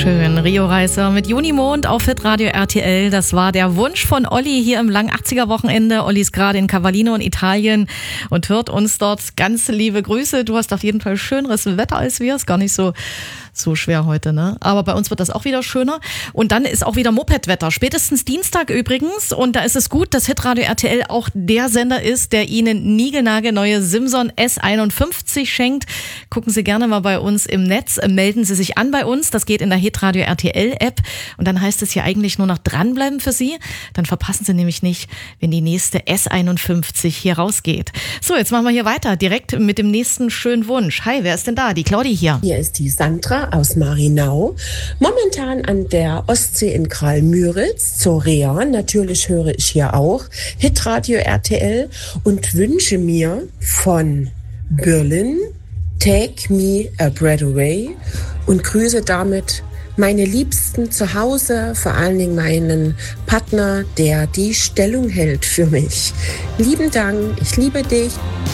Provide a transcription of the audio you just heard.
Schön, Rio Reiser mit Junimond auf Hitradio RTL. Das war der Wunsch von Olli hier im langen 80er-Wochenende. Olli ist gerade in Cavallino in Italien und hört uns dort. Ganz liebe Grüße. Du hast auf jeden Fall schöneres Wetter als wir. Ist gar nicht so schwer heute, ne? Aber bei uns wird das auch wieder schöner. Und dann ist auch wieder Mopedwetter. Spätestens Dienstag übrigens. Und da ist es gut, dass Hitradio RTL auch der Sender ist, der Ihnen niegelnagelneue Simson S51 schenkt. Gucken Sie gerne mal bei uns im Netz. Melden Sie sich an bei uns. Das geht in der Hitradio RTL App. Und dann heißt es hier eigentlich nur noch dranbleiben für Sie. Dann verpassen Sie nämlich nicht, wenn die nächste S51 hier rausgeht. So, jetzt machen wir hier weiter. Direkt mit dem nächsten schönen Wunsch. Hi, wer ist denn da? Die Claudi hier. Hier ist die Sandra aus Marinau, momentan an der Ostsee in Kralmüritz, zur Reha. Natürlich höre ich hier auch Hitradio RTL und wünsche mir von Berlin Take Me a Breath Away und grüße damit meine Liebsten zu Hause, vor allen Dingen meinen Partner, der die Stellung hält für mich. Lieben Dank, ich liebe dich.